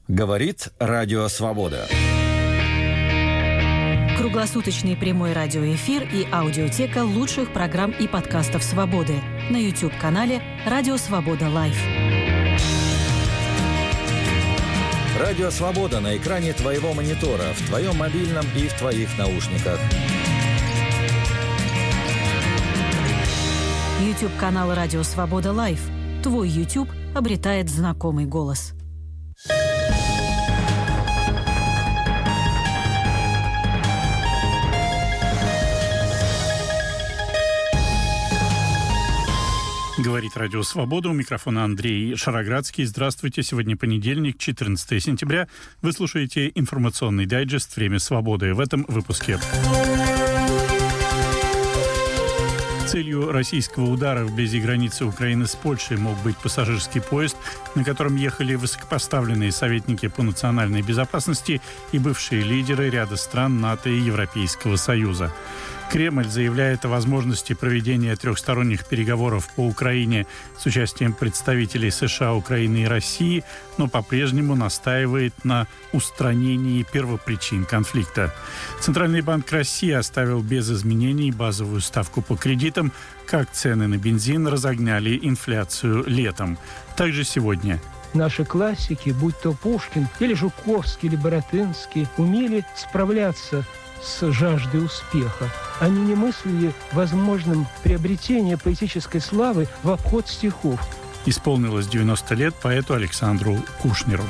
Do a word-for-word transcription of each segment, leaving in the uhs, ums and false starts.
Говорит Радио Свобода. Круглосуточный прямой радиоэфир и аудиотека лучших программ и подкастов «Свободы» на YouTube-канале «Радио Свобода Лайв». Радио Свобода на экране твоего монитора, в твоем мобильном и в твоих наушниках. YouTube-канал «Радио Свобода Лайв». Твой YouTube обретает знакомый голос. Говорит Радио Свобода. У микрофона Андрей Шароградский. Здравствуйте. Сегодня понедельник, четырнадцатое сентября. Вы слушаете информационный дайджест «Время свободы». В этом выпуске. Целью российского удара вблизи границы Украины с Польшей мог быть пассажирский поезд, на котором ехали высокопоставленные советники по национальной безопасности и бывшие лидеры ряда стран НАТО и Европейского Союза. Кремль заявляет о возможности проведения трехсторонних переговоров по Украине с участием представителей США, Украины и России, но по-прежнему настаивает на устранении первопричин конфликта. Центральный банк России оставил без изменений базовую ставку по кредитам, как цены на бензин разогнали инфляцию летом. Также сегодня. Наши классики, будь то Пушкин или Жуковский, или Боротынский, умели справляться с жаждой успеха. Они не мыслили возможным приобретение поэтической славы в обход стихов. Исполнилось девяносто лет поэту Александру Кушнеру.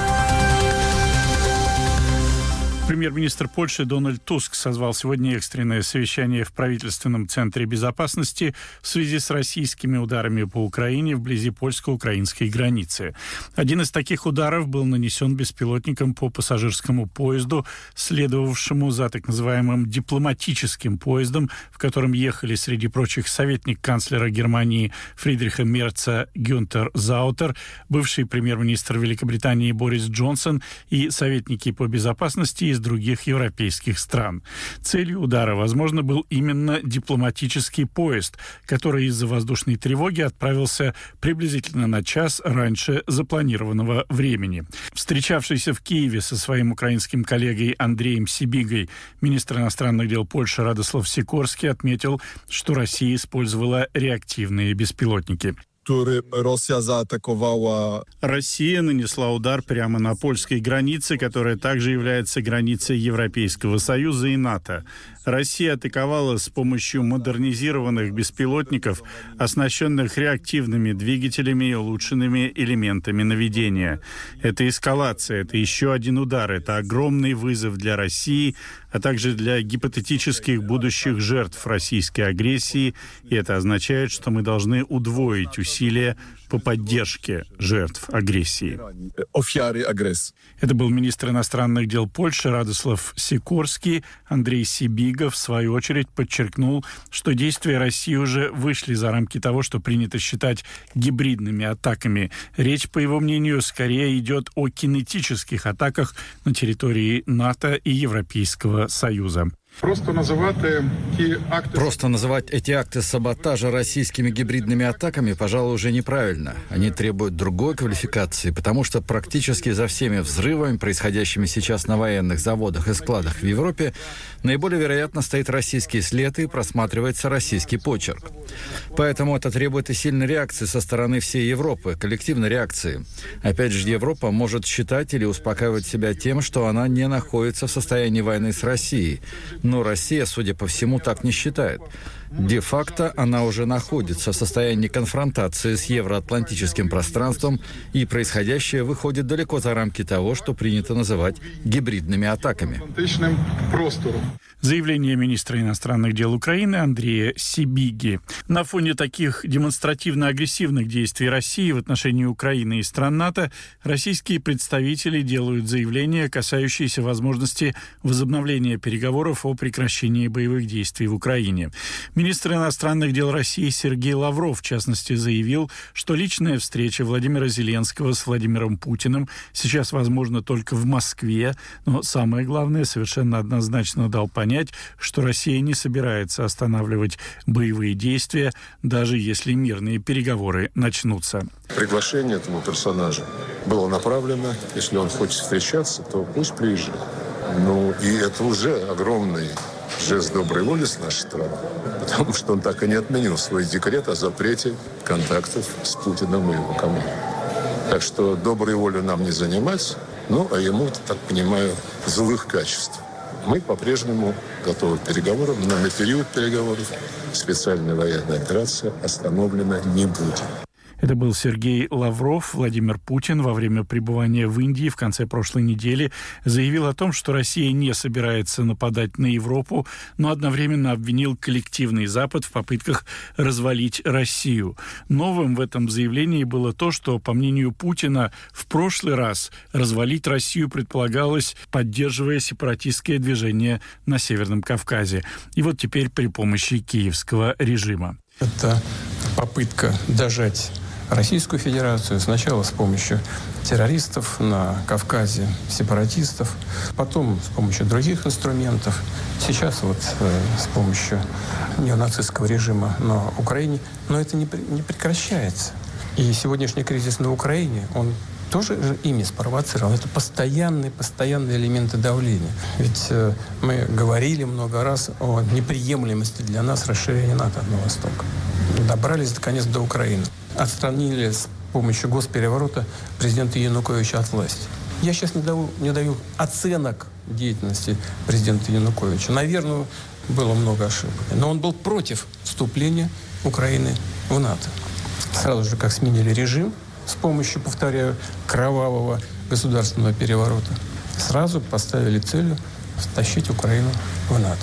Премьер-министр Польши Дональд Туск созвал сегодня экстренное совещание в правительственном центре безопасности в связи с российскими ударами по Украине вблизи польско-украинской границы. Один из таких ударов был нанесен беспилотником по пассажирскому поезду, следовавшему за так называемым дипломатическим поездом, в котором ехали, среди прочих, советник канцлера Германии Фридриха Мерца Гюнтер Заутер, бывший премьер-министр Великобритании Борис Джонсон и советники по безопасности из других европейских стран. Целью удара, возможно, был именно дипломатический поезд, который из-за воздушной тревоги отправился приблизительно на час раньше запланированного времени. Встречавшийся в Киеве со своим украинским коллегой Андреем Сибигой министр иностранных дел Польши Радослав Сикорский отметил, что Россия использовала реактивные беспилотники. Россия нанесла удар прямо на польской границе, которая также является границей Европейского Союза и НАТО. Россия атаковала с помощью модернизированных беспилотников, оснащенных реактивными двигателями и улучшенными элементами наведения. Это эскалация, это еще один удар, это огромный вызов для России, а также для гипотетических будущих жертв российской агрессии, и это означает, что мы должны удвоить усилия по поддержке жертв агрессии. Это был министр иностранных дел Польши Радослав Сикорский. Андрей Сибига, в свою очередь, подчеркнул, что действия России уже вышли за рамки того, что принято считать гибридными атаками. Речь, по его мнению, скорее идет о кинетических атаках на территории НАТО и Европейского Союза. Просто называть, акты... Просто называть эти акты саботажа российскими гибридными атаками, пожалуй, уже неправильно. Они требуют другой квалификации, потому что практически за всеми взрывами, происходящими сейчас на военных заводах и складах в Европе, наиболее вероятно стоит российский след и просматривается российский почерк. Поэтому это требует и сильной реакции со стороны всей Европы, коллективной реакции. Опять же, Европа может считать или успокаивать себя тем, что она не находится в состоянии войны с Россией. Но Россия, судя по всему, так не считает. Де-факто она уже находится в состоянии конфронтации с евроатлантическим пространством, и происходящее выходит далеко за рамки того, что принято называть гибридными атаками. Заявление министра иностранных дел Украины Андрея Сибиги. На фоне таких демонстративно-агрессивных действий России в отношении Украины и стран НАТО российские представители делают заявления, касающиеся возможности возобновления переговоров об о прекращении боевых действий в Украине. Министр иностранных дел России Сергей Лавров, в частности, заявил, что личная встреча Владимира Зеленского с Владимиром Путиным сейчас возможна только в Москве, но самое главное, совершенно однозначно дал понять, что Россия не собирается останавливать боевые действия, даже если мирные переговоры начнутся. Приглашение этому персонажу было направлено, если он хочет встречаться, то пусть приезжает. Ну, и это уже огромный жест доброй воли с нашей стороны, потому что он так и не отменил свой декрет о запрете контактов с Путиным и его командой. Так что доброй волю нам не занимать, ну, а ему, так понимаю, злых качеств. Мы по-прежнему готовы к переговорам, но на период переговоров специальная военная операция остановлена не будет. Это был Сергей Лавров. Владимир Путин во время пребывания в Индии в конце прошлой недели заявил о том, что Россия не собирается нападать на Европу, но одновременно обвинил коллективный Запад в попытках развалить Россию. Новым в этом заявлении было то, что, по мнению Путина, в прошлый раз развалить Россию предполагалось, поддерживая сепаратистское движение на Северном Кавказе. И вот теперь при помощи киевского режима. Это попытка дожать Российскую Федерацию сначала с помощью террористов на Кавказе, сепаратистов, потом с помощью других инструментов, сейчас вот э, с помощью неонацистского режима на Украине. Но это не, не прекращается. И сегодняшний кризис на Украине, он тоже же ими спровоцировал. Это постоянные, постоянные элементы давления. Ведь э, мы говорили много раз о неприемлемости для нас расширения НАТО на восток. Добрались, наконец, до Украины. Отстранили с помощью госпереворота президента Януковича от власти. Я сейчас не даю, не даю оценок деятельности президента Януковича. Наверное, было много ошибок. Но он был против вступления Украины в НАТО. Сразу же, как сменили режим, с помощью, повторяю, кровавого государственного переворота, сразу поставили целью втащить Украину в НАТО.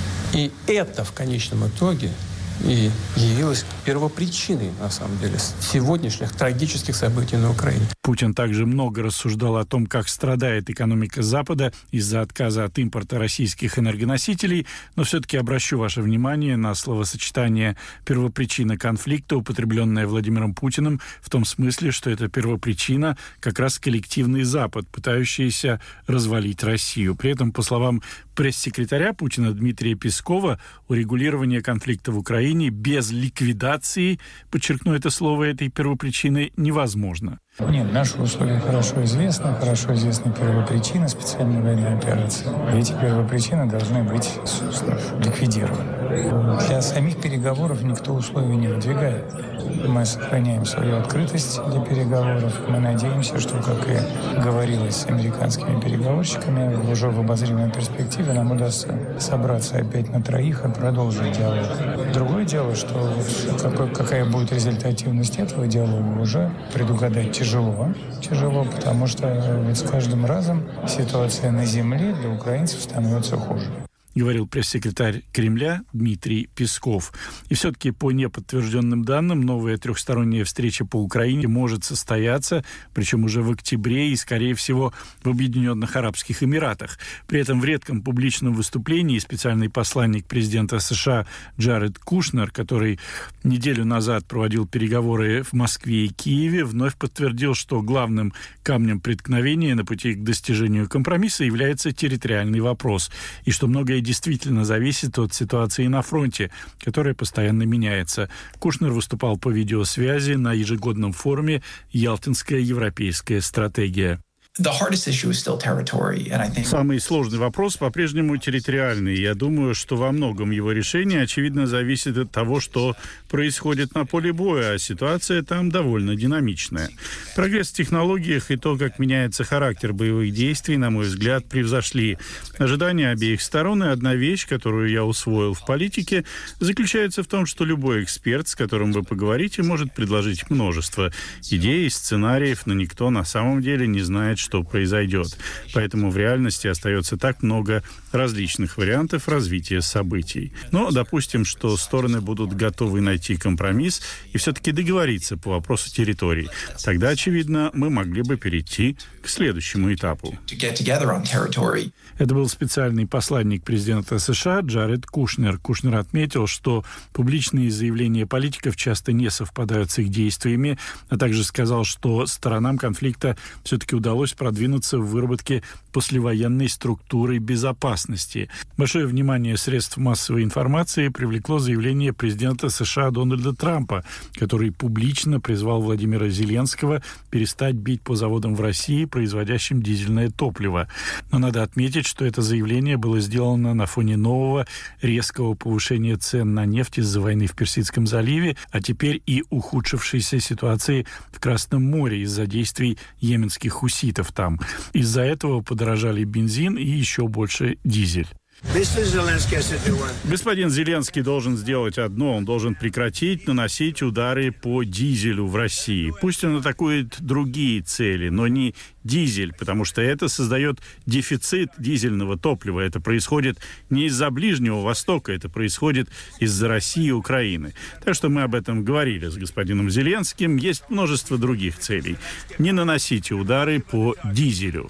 И это в конечном итоге и явилось первопричиной, на самом деле, сегодняшних трагических событий на Украине. Путин также много рассуждал о том, как страдает экономика Запада из-за отказа от импорта российских энергоносителей, но все-таки обращу ваше внимание на словосочетание «первопричина конфликта», употребленное Владимиром Путиным, в том смысле, что это первопричина как раз коллективный Запад, пытающийся развалить Россию. При этом, по словам пресс-секретаря Путина Дмитрия Пескова, урегулирование конфликта в Украине без ликвидации, подчеркну это слово, этой первопричины невозможно. Нет, наши условия хорошо известны, хорошо известны первопричины специальной военной операции. И эти первопричины должны быть ликвидированы. Для самих переговоров никто условий не выдвигает. Мы сохраняем свою открытость для переговоров. Мы надеемся, что, как и говорилось с американскими переговорщиками, уже в обозримой перспективе нам удастся собраться опять на троих и продолжить диалог. Другое дело, что какой, какая будет результативность этого диалога, уже предугадать тяжело. Тяжело, тяжело, потому что вот с каждым разом ситуация на земле для украинцев становится хуже. Говорил пресс-секретарь Кремля Дмитрий Песков. И все-таки по неподтвержденным данным новая трехсторонняя встреча по Украине может состояться, причем уже в октябре и, скорее всего, в Объединенных Арабских Эмиратах. При этом в редком публичном выступлении специальный посланник президента США Джаред Кушнер, который неделю назад проводил переговоры в Москве и Киеве, вновь подтвердил, что главным камнем преткновения на пути к достижению компромисса является территориальный вопрос, и что многое действительно зависит от ситуации на фронте, которая постоянно меняется. Кушнер выступал по видеосвязи на ежегодном форуме «Ялтинская европейская стратегия». Самый сложный вопрос по-прежнему территориальный. Я думаю, что во многом его решение, очевидно, зависит от того, что происходит на поле боя, а ситуация там довольно динамичная. Прогресс в технологиях и то, как меняется характер боевых действий, на мой взгляд, превзошли ожидания обеих сторон. И одна вещь, которую я усвоил в политике, заключается в том, что любой эксперт, с которым вы поговорите, может предложить множество идей и сценариев, но никто на самом деле не знает, что произойдет. Поэтому в реальности остается так много различных вариантов развития событий. Но допустим, что стороны будут готовы найти компромисс и все-таки договориться по вопросу территорий. Тогда, очевидно, мы могли бы перейти к следующему этапу. Это был специальный посланник президента США Джаред Кушнер. Кушнер отметил, что публичные заявления политиков часто не совпадают с их действиями, а также сказал, что сторонам конфликта все-таки удалось продвинуться в выработке послевоенной структуры безопасности. Большое внимание средств массовой информации привлекло заявление президента США Дональда Трампа, который публично призвал Владимира Зеленского перестать бить по заводам в России, производящим дизельное топливо. Но надо отметить, что это заявление было сделано на фоне нового резкого повышения цен на нефть из-за войны в Персидском заливе, а теперь и ухудшившейся ситуации в Красном море из-за действий йеменских хуситов там. Из-за этого подорожали бензин и еще больше дизель. Господин Зеленский должен сделать одно. Он должен прекратить наносить удары по дизелю в России. Пусть он атакует другие цели, но не дизель, потому что это создает дефицит дизельного топлива. Это происходит не из-за Ближнего Востока, это происходит из-за России и Украины. Так что мы об этом говорили с господином Зеленским. Есть множество других целей. Не наносите удары по дизелю.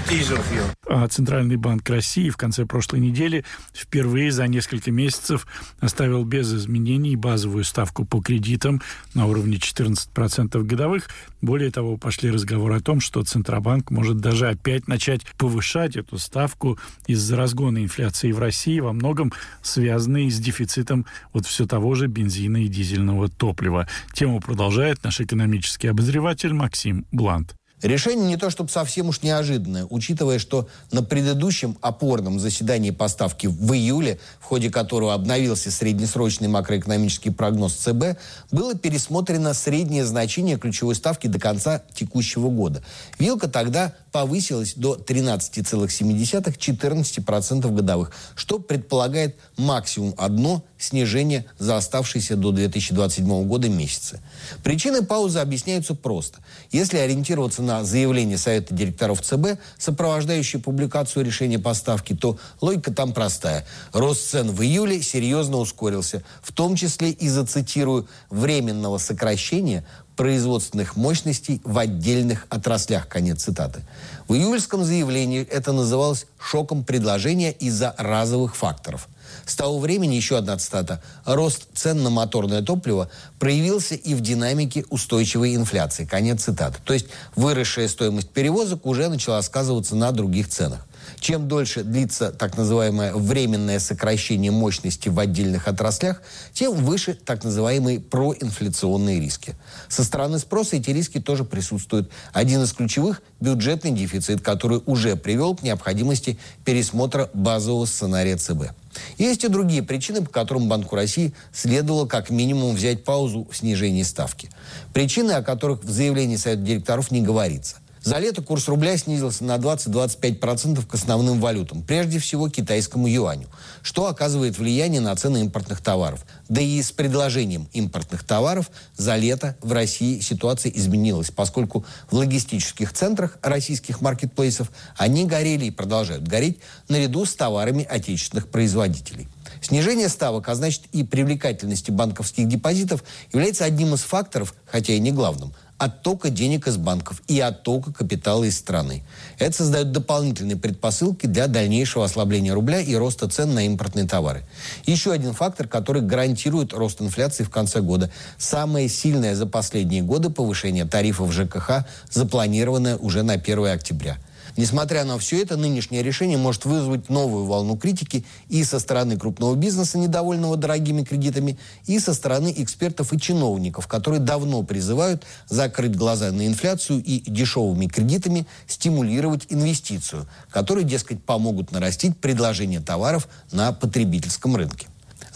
А Центральный банк России в конце прошлой недели впервые за несколько месяцев оставил без изменений базовую ставку по кредитам на уровне четырнадцать процентов годовых. Более того, пошли разговоры о том, что Центробанк может даже опять начать повышать эту ставку из-за разгона инфляции в России, во многом связанной с дефицитом вот все того же бензина и дизельного топлива. Тему продолжает наш экономический обозреватель Максим Блант. Решение не то чтобы совсем уж неожиданное, учитывая, что на предыдущем опорном заседании по ставке в июле, в ходе которого обновился среднесрочный макроэкономический прогноз ЦБ, было пересмотрено среднее значение ключевой ставки до конца текущего года. Вилка тогда повысилась до тринадцать целых семь десятых - четырнадцать процентов годовых, что предполагает максимум одно снижение за оставшиеся до две тысячи двадцать седьмого года месяцы. Причины паузы объясняются просто. Если ориентироваться на заявление Совета директоров ЦБ, сопровождающее публикацию решения по ставке, то логика там простая. Рост цен в июле серьезно ускорился, в том числе из-за, цитирую, временного сокращения производственных мощностей в отдельных отраслях. Конец цитаты. В июльском заявлении это называлось шоком предложения из-за разовых факторов. С того времени, еще одна цитата, рост цен на моторное топливо проявился и в динамике устойчивой инфляции. Конец цитаты. То есть выросшая стоимость перевозок уже начала сказываться на других ценах. Чем дольше длится так называемое временное сокращение мощности в отдельных отраслях, тем выше так называемые проинфляционные риски. Со стороны спроса эти риски тоже присутствуют. Один из ключевых – бюджетный дефицит, который уже привел к необходимости пересмотра базового сценария ЦБ. Есть и другие причины, по которым Банку России следовало как минимум взять паузу в снижении ставки. Причины, о которых в заявлении Совета директоров не говорится. За лето курс рубля снизился на двадцать - двадцать пять процентов к основным валютам, прежде всего китайскому юаню, что оказывает влияние на цены импортных товаров. Да и с предложением импортных товаров за лето в России ситуация изменилась, поскольку в логистических центрах российских маркетплейсов они горели и продолжают гореть наряду с товарами отечественных производителей. Снижение ставок, а значит и привлекательности банковских депозитов, является одним из факторов, хотя и не главным, оттока денег из банков и оттока капитала из страны. Это создает дополнительные предпосылки для дальнейшего ослабления рубля и роста цен на импортные товары. Еще один фактор, который гарантирует рост инфляции в конце года. Самое сильное за последние годы повышение тарифов ЖКХ, запланированное уже на первое октября. Несмотря на все это, нынешнее решение может вызвать новую волну критики и со стороны крупного бизнеса, недовольного дорогими кредитами, и со стороны экспертов и чиновников, которые давно призывают закрыть глаза на инфляцию и дешевыми кредитами стимулировать инвестицию, которые, дескать, помогут нарастить предложение товаров на потребительском рынке.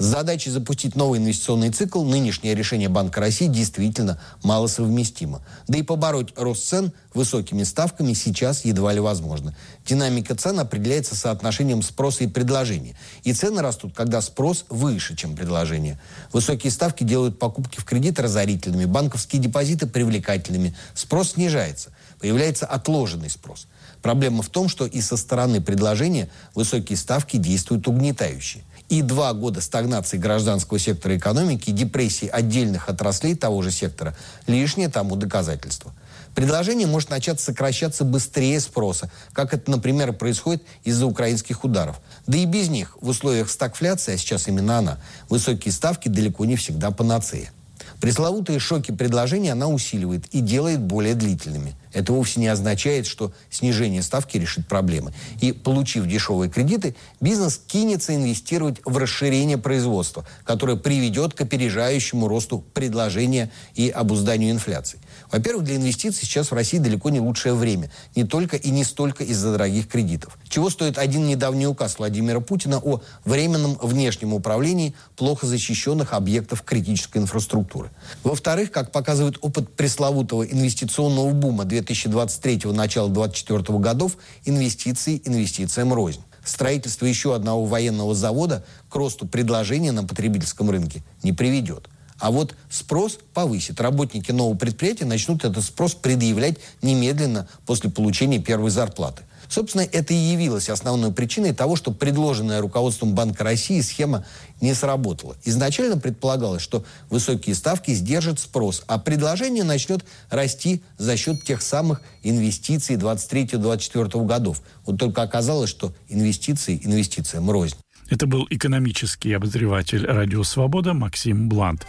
С задачей запустить новый инвестиционный цикл нынешнее решение Банка России действительно малосовместимо. Да и побороть рост цен высокими ставками сейчас едва ли возможно. Динамика цен определяется соотношением спроса и предложения. И цены растут, когда спрос выше, чем предложение. Высокие ставки делают покупки в кредит разорительными, банковские депозиты привлекательными. Спрос снижается. Появляется отложенный спрос. Проблема в том, что и со стороны предложения высокие ставки действуют угнетающе. И два года стагнации гражданского сектора экономики, депрессии отдельных отраслей того же сектора – лишнее тому доказательство. Предложение может начать сокращаться быстрее спроса, как это, например, происходит из-за украинских ударов. Да и без них в условиях стагфляции, а сейчас именно она, высокие ставки далеко не всегда панацея. Пресловутые шоки предложения она усиливает и делает более длительными. Это вовсе не означает, что снижение ставки решит проблемы. И, получив дешевые кредиты, бизнес кинется инвестировать в расширение производства, которое приведет к опережающему росту предложения и обузданию инфляции. Во-первых, для инвестиций сейчас в России далеко не лучшее время. Не только и не столько из-за дорогих кредитов. Чего стоит один недавний указ Владимира Путина о временном внешнем управлении плохо защищенных объектов критической инфраструктуры. Во-вторых, как показывает опыт пресловутого инвестиционного бума две тысячи двадцать третьего, начала две тысячи двадцать четвёртого годов, инвестиции инвестициям рознь. Строительство еще одного военного завода к росту предложения на потребительском рынке не приведет. А вот спрос повысит. Работники нового предприятия начнут этот спрос предъявлять немедленно после получения первой зарплаты. Собственно, это и явилось основной причиной того, что предложенная руководством Банка России схема не сработала. Изначально предполагалось, что высокие ставки сдержат спрос, а предложение начнет расти за счет тех самых инвестиций двадцать третьего — двадцать четвёртого годов. Вот только оказалось, что инвестиции инвестициям рознь. Это был экономический обозреватель «Радио Свобода» Максим Блант.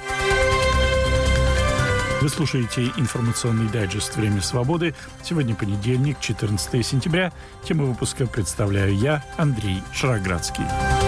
Вы слушаете информационный дайджест «Время свободы». Сегодня понедельник, четырнадцатое сентября. Тему выпуска представляю я, Андрей Шароградский.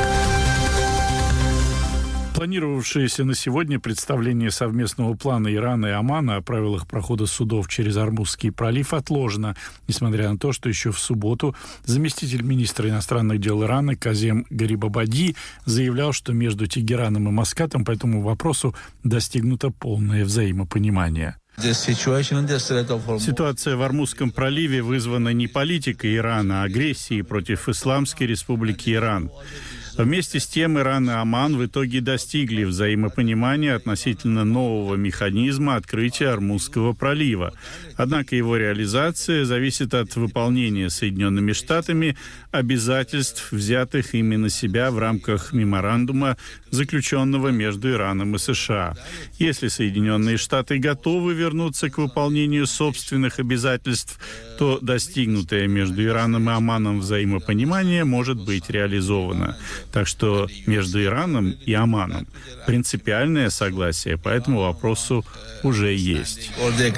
Планировавшееся на сегодня представление совместного плана Ирана и Омана о правилах прохода судов через Ормузский пролив отложено, несмотря на то, что еще в субботу заместитель министра иностранных дел Ирана Казем Гарибабади заявлял, что между Тегераном и Маскатом по этому вопросу достигнуто полное взаимопонимание. Ситуация в Ормузском проливе вызвана не политикой Ирана, а агрессией против Исламской Республики Иран. Вместе с тем Иран и Оман в итоге достигли взаимопонимания относительно нового механизма открытия Ормузского пролива. Однако его реализация зависит от выполнения Соединенными Штатами обязательств, взятых ими на себя в рамках меморандума, заключенного между Ираном и США. Если Соединенные Штаты готовы вернуться к выполнению собственных обязательств, то достигнутое между Ираном и Оманом взаимопонимание может быть реализовано. Так что между Ираном и Оманом принципиальное согласие по этому вопросу уже есть.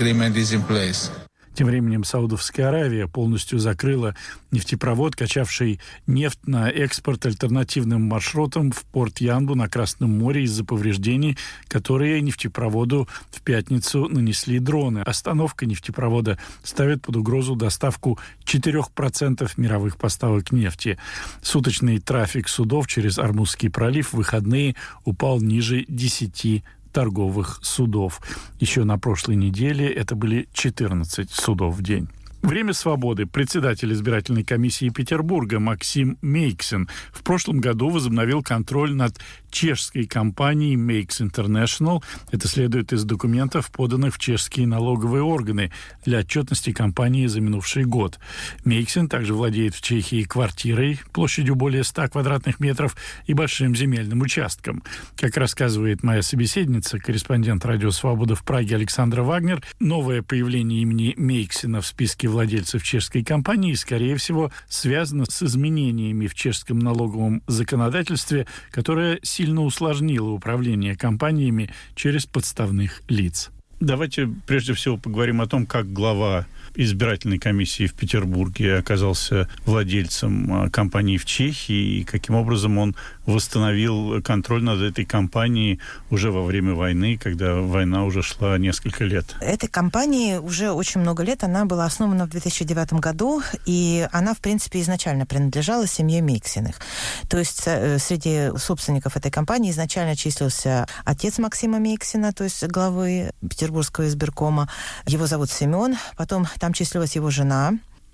Тем временем Саудовская Аравия полностью закрыла нефтепровод, качавший нефть на экспорт альтернативным маршрутом в порт Янбу на Красном море из-за повреждений, которые нефтепроводу в пятницу нанесли дроны. Остановка нефтепровода ставит под угрозу доставку четыре процента мировых поставок нефти. Суточный трафик судов через Ормузский пролив в выходные упал ниже десяти торговых судов. Еще на прошлой неделе это были четырнадцать судов в день. «Время свободы». Председатель избирательной комиссии Петербурга Максим Мейксен в прошлом году возобновил контроль над чешской компанией Makes International. Это следует из документов, поданных в чешские налоговые органы для отчетности компании за минувший год. Мейксен также владеет в Чехии квартирой площадью более ста квадратных метров и большим земельным участком. Как рассказывает моя собеседница, корреспондент «Радио Свобода» в Праге Александра Вагнер, новое появление имени Мейксена в списке владельцев чешской компании, скорее всего, связано с изменениями в чешском налоговом законодательстве, которое сильно усложнило управление компаниями через подставных лиц. Давайте прежде всего поговорим о том, как глава избирательной комиссии в Петербурге оказался владельцем компании в Чехии и каким образом он восстановил контроль над этой компанией уже во время войны, когда война уже шла несколько лет. Этой компании уже очень много лет. Она была основана в две тысячи девятом году, и она, в принципе, изначально принадлежала семье Мейксиных. То есть среди собственников этой компании изначально числился отец Максима Мейксина, то есть главы Петербургского избиркома. Его зовут Семен. Потом там числилась его жена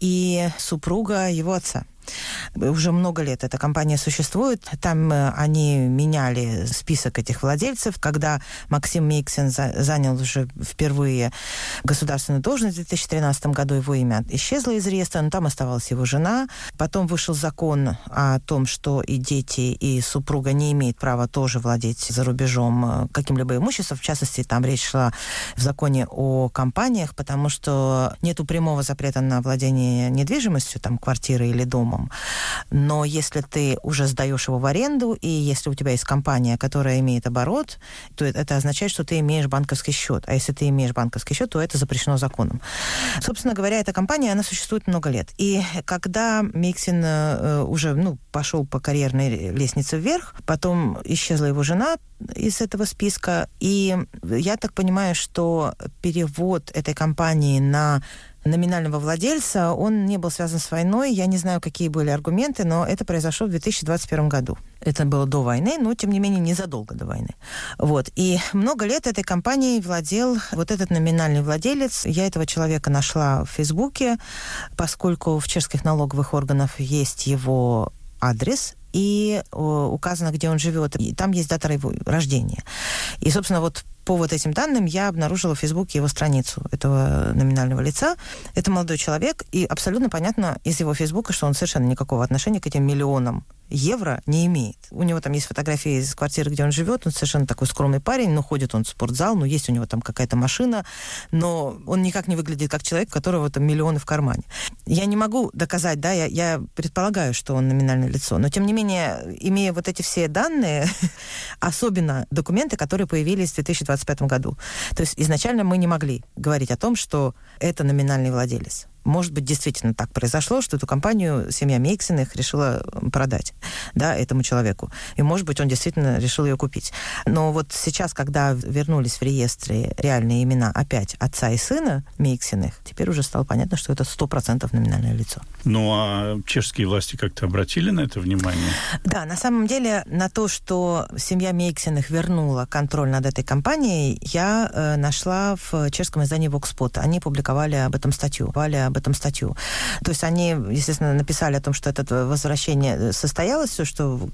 и супруга его отца. Уже много лет эта компания существует. Там они меняли список этих владельцев. Когда Максим Мейксин за, занял уже впервые государственную должность в две тысячи тринадцатом году, его имя исчезло из реестра, но там оставалась его жена. Потом вышел закон о том, что и дети, и супруга не имеют права тоже владеть за рубежом каким-либо имуществом. В частности, там речь шла в законе о компаниях, потому что нету прямого запрета на владение недвижимостью, там, квартирой или домом. Но если ты уже сдаешь его в аренду, и если у тебя есть компания, которая имеет оборот, то это означает, что ты имеешь банковский счет. А если ты имеешь банковский счет, то это запрещено законом. Собственно говоря, эта компания, она существует много лет. И когда Мейксин э, уже ну, пошел по карьерной лестнице вверх, потом исчезла его жена из этого списка, и я так понимаю, что перевод этой компании на номинального владельца, он не был связан с войной. Я не знаю, какие были аргументы, но это произошло в две тысячи двадцать первом году. Это было до войны, но, тем не менее, незадолго до войны. Вот. И много лет этой компанией владел вот этот номинальный владелец. Я этого человека нашла в Фейсбуке, поскольку в чешских налоговых органах есть его адрес, и о, указано, где он живет. И там есть дата его рождения. И, собственно, вот по вот этим данным я обнаружила в Фейсбуке его страницу этого номинального лица. Это молодой человек, и абсолютно понятно из его Фейсбука, что он совершенно никакого отношения к этим миллионам евро не имеет. У него там есть фотографии из квартиры, где он живет. Он совершенно такой скромный парень, но ходит он в спортзал, но есть у него там какая-то машина, но он никак не выглядит как человек, у которого там миллионы в кармане. Я не могу доказать, да, я, я предполагаю, что он номинальное лицо, но тем не менее, имея вот эти все данные, особенно документы, которые появились в две тысячи двадцать пятом году. То есть изначально мы не могли говорить о том, что это номинальный владелец. Может быть, действительно так произошло, что эту компанию семья Мейксиных решила продать, да, этому человеку. И, может быть, он действительно решил ее купить. Но вот сейчас, когда вернулись в реестре реальные имена опять отца и сына Мейксиных, теперь уже стало понятно, что это сто процентов номинальное лицо. Ну, а чешские власти как-то обратили на это внимание? Да, на самом деле, на то, что семья Мейксиных вернула контроль над этой компанией, я э, нашла в чешском издании Voxpot. Они публиковали об этом статью. об этом статью. То есть они, естественно, написали о том, что это возвращение состоялось, что